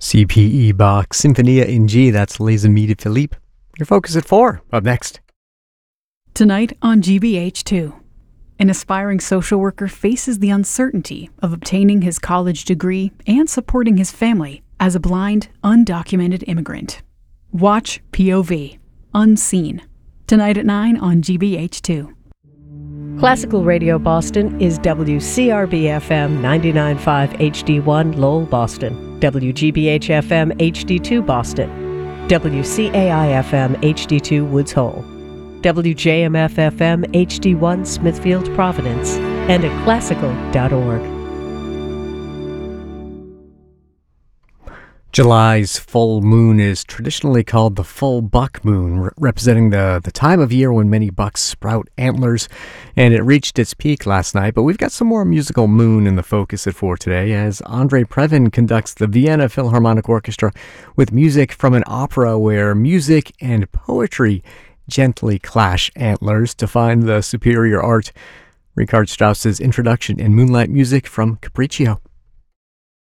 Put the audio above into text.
C.P.E. Bach, Sinfonia in G, that's Les Amis de Philippe. Your Focus at 4, up next. Tonight on GBH2, an aspiring social worker faces the uncertainty of obtaining his college degree and supporting his family as a blind, undocumented immigrant. Watch POV, Unseen, tonight at 9 on GBH2. Classical Radio Boston is WCRB-FM 99.5 HD1 Lowell, Boston, WGBH-FM HD2 Boston, WCAI-FM HD2 Woods Hole, WJMF-FM HD1 Smithfield, Providence, and at classical.org. July's full moon is traditionally called the full buck moon, representing the time of year when many bucks sprout antlers, and it reached its peak last night. But we've got some more musical moon in the Focus at 4 today, as Andre Previn conducts the Vienna Philharmonic Orchestra with music from an opera where music and poetry gently clash antlers to find the superior art. Richard Strauss's introduction in Moonlight Music from Capriccio.